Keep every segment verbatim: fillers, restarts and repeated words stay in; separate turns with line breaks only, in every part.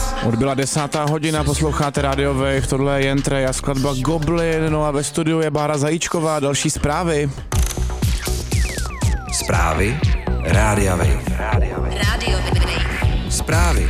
Odbyla desátá hodina, posloucháte Radio Wave, tohle je Jentre a skladba Goblin, no a ve studiu je Bára Zajíčková, další zprávy.
Zprávy Rádia Wave. Radio Wave. Zprávy.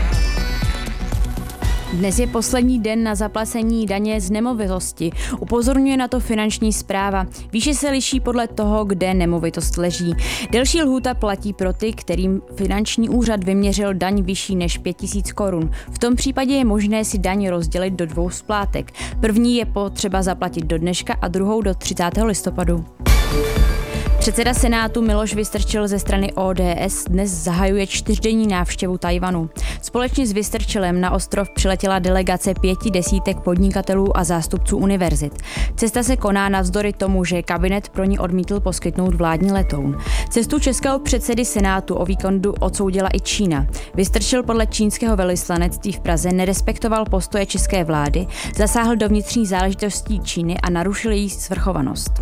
Dnes je poslední den na zaplacení daně z nemovitosti. Upozorňuje na to finanční správa. Výše se liší podle toho, kde nemovitost leží. Delší lhůta platí pro ty, kterým finanční úřad vyměřil daň vyšší než pět tisíc korun. V tom případě je možné si daň rozdělit do dvou splátek. První je potřeba zaplatit do dneška a druhou do třicátého listopadu. Předseda Senátu Miloš Vystrčil ze strany O D S dnes zahajuje čtyřdenní návštěvu Tchaj-wanu. Společně s Vystrčilem na ostrov přiletěla delegace pěti desítek podnikatelů a zástupců univerzit. Cesta se koná navzdory tomu, že kabinet pro ní odmítl poskytnout vládní letoun. Cestu českého předsedy Senátu o víkendu odsoudila i Čína. Vystrčil podle čínského velvyslanectví v Praze nerespektoval postoje české vlády, zasáhl do vnitřních záležitostí Číny a narušil její svrchovanost.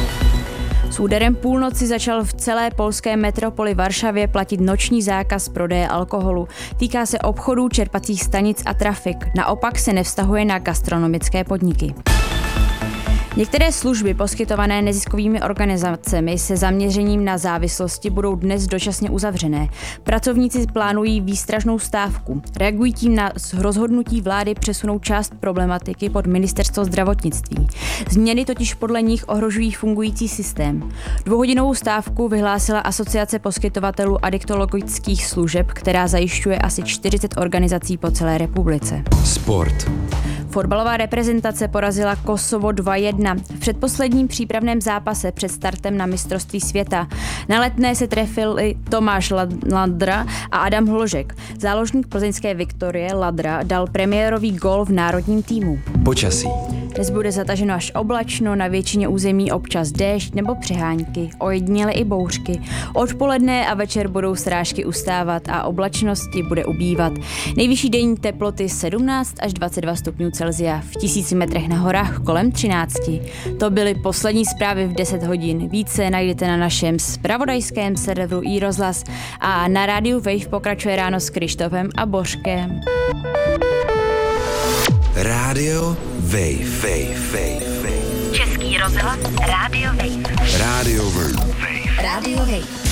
S úderem půlnoci začal v celé polské metropoli Varšavě platit noční zákaz prodeje alkoholu. Týká se obchodů, čerpacích stanic a trafik. Naopak se nevztahuje na gastronomické podniky. Některé služby poskytované neziskovými organizacemi se zaměřením na závislosti budou dnes dočasně uzavřené. Pracovníci plánují výstražnou stávku. Reagují tím na rozhodnutí vlády přesunout část problematiky pod ministerstvo zdravotnictví. Změny totiž podle nich ohrožují fungující systém. Dvouhodinovou stávku vyhlásila Asociace poskytovatelů adiktologických služeb, která zajišťuje asi čtyřicet organizací po celé republice.
Sport.
Fotbalová reprezentace porazila Kosovo dva jedna v předposledním přípravném zápase před startem na mistrovství světa. Na Letné se trefili Tomáš Ladra a Adam Hložek. Záložník plzeňské Viktorie Ladra dal premiérový gól v národním týmu.
Počasí.
Dnes bude zataženo až oblačno, na většině území občas déšť nebo přehánky, ojediněle i bouřky. Odpoledne a večer budou srážky ustávat a oblačnosti bude ubývat. Nejvyšší denní teploty sedmnáct až dvacet dva stupňů Celsia, v tisíci metrech na horách kolem třinácti. To byly poslední zprávy v deset hodin. Více najdete na našem zpravodajském serveru iRozhlas a na rádiu Wave pokračuje ráno s Krištofem a Božkem.
Rádio Wave, Wave, Wave, Wave.
Český rozhlas Rádio Wave.
Rádio Wave.
Rádio Wave.